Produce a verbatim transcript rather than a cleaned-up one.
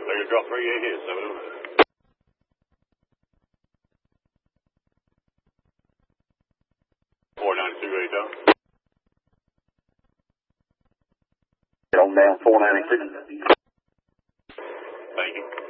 Clear drop three eight here, seven oh nine. four ninety-two eight down. Get on down four ninety-two. Thank you.